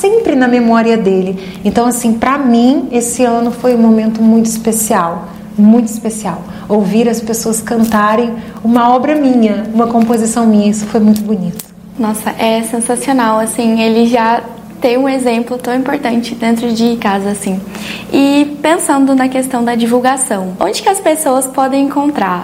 sempre na memória dele. Então, assim, para mim, esse ano foi um momento muito especial. Muito especial. Ouvir as pessoas cantarem uma obra minha, uma composição minha, isso foi muito bonito. Nossa, é sensacional, assim, ele já tem um exemplo tão importante dentro de casa, assim. E pensando na questão da divulgação, onde que as pessoas podem encontrar?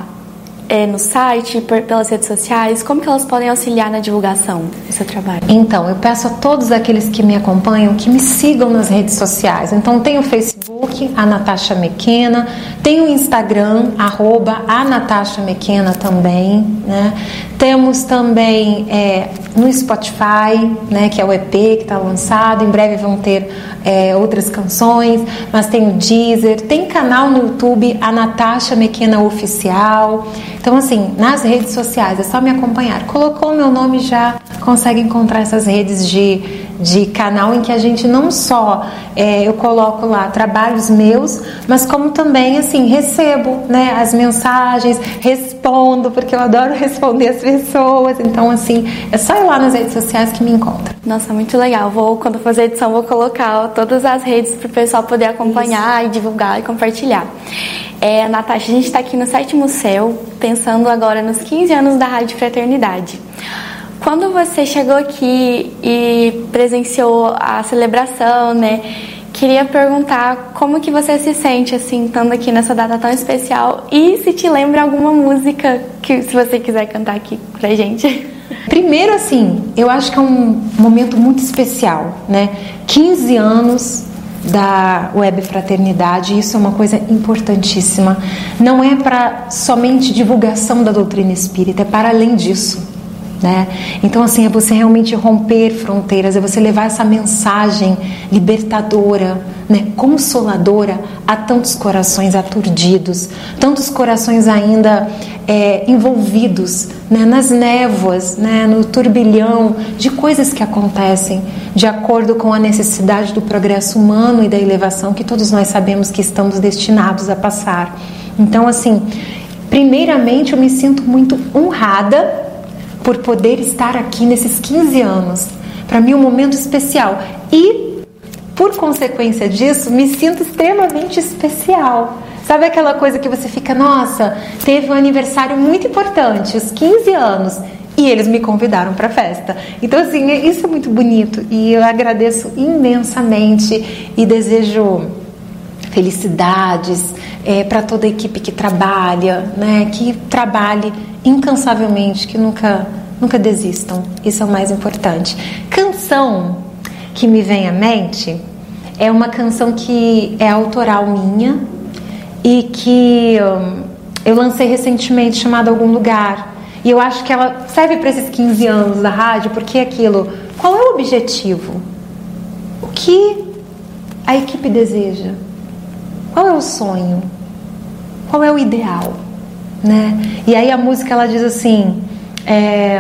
No site, pelas redes sociais, como que elas podem auxiliar na divulgação do seu trabalho? Então, eu peço a todos aqueles que me acompanham que me sigam nas redes sociais. Então, tem o Facebook, a Natasha Mequena, tem o Instagram, @a Natasha Mequena também, né? Temos também no Spotify, né, que é o EP que está lançado, em breve vão ter outras canções, mas tem o Deezer, tem canal no YouTube, a Natasha Mequena Oficial. Então, assim, nas redes sociais, é só me acompanhar. Colocou o meu nome, já consegue encontrar essas redes de canal em que a gente não só eu coloco lá trabalhos meus, mas como também, assim, recebo, né, as mensagens, respondo, porque eu adoro responder as pessoas. Então, assim, é só ir lá nas redes sociais que me encontra. Nossa, muito legal. Quando fazer a edição, vou colocar todas as redes para o pessoal poder acompanhar e divulgar e compartilhar. Natasha, a gente está aqui no 7º Céu, pensando agora nos 15 anos da Rádio Fraternidade. Quando você chegou aqui e presenciou a celebração, né? Queria perguntar como que você se sente, assim, estando aqui nessa data tão especial e se te lembra alguma música que, se você quiser cantar aqui pra gente. Primeiro, assim, eu acho que é um momento muito especial, né? 15 anos da Web Fraternidade, isso é uma coisa importantíssima. Não é para somente divulgação da doutrina espírita, é para além disso. Né? Então, assim, é você realmente romper fronteiras, é você levar essa mensagem libertadora, né, consoladora a tantos corações aturdidos, tantos corações ainda envolvidos, né, nas névoas, né, no turbilhão de coisas que acontecem de acordo com a necessidade do progresso humano e da elevação que todos nós sabemos que estamos destinados a passar. Então, assim, primeiramente eu me sinto muito honrada por poder estar aqui nesses 15 anos. Para mim, um momento especial. E, por consequência disso, me sinto extremamente especial. Sabe aquela coisa que você fica, nossa, teve um aniversário muito importante, os 15 anos, e eles me convidaram para a festa. Então, assim, isso é muito bonito. E eu agradeço imensamente e desejo felicidades para toda a equipe que trabalha, né? Que trabalhe incansavelmente, que nunca desistam. Isso é o mais importante. Canção que me vem à mente é uma canção que é autoral minha e que eu lancei recentemente, chamada Algum Lugar. E eu acho que ela serve para esses 15 anos da rádio, porque é aquilo. Qual é o objetivo? O que a equipe deseja? Qual é o sonho? Qual é o ideal? Né? E aí a música, ela diz assim,